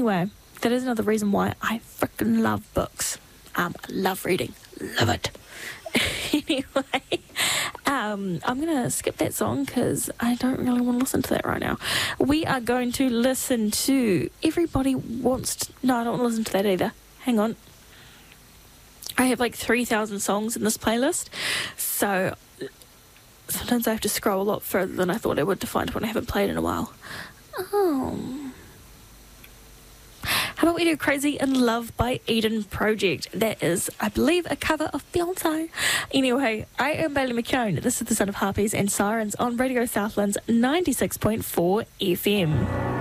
Anyway, that is another reason why I freaking love books. I love reading. Love it. Anyway, I'm going to skip that song because I don't really want to listen to that right now. We are going to listen to Everybody Wants to... No, I don't want to listen to that either. Hang on. I have like 3,000 songs in this playlist, so sometimes I have to scroll a lot further than I thought I would to find one I haven't played in a while. How about we do Crazy in Love by Eden Project? That is, I believe, a cover of Beyonce. Anyway, I am Bailey McKeown. This is the Son of Harpies and Sirens on Radio Southlands 96.4 FM.